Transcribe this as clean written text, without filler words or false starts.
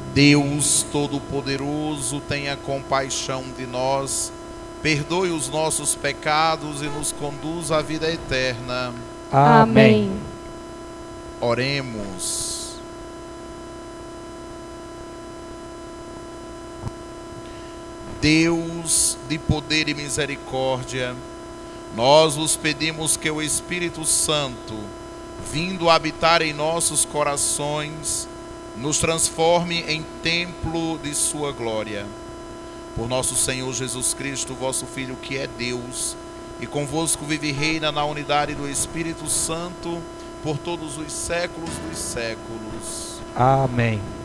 Deus Todo-Poderoso, tenha compaixão de nós, perdoe os nossos pecados e nos conduz à vida eterna. Amém. Oremos. Deus de poder e misericórdia, nós vos pedimos que o Espírito Santo, vindo habitar em nossos corações, nos transforme em templo de sua glória. Por nosso Senhor Jesus Cristo, vosso Filho, que é Deus, e convosco vive e reina na unidade do Espírito Santo, por todos os séculos dos séculos. Amém.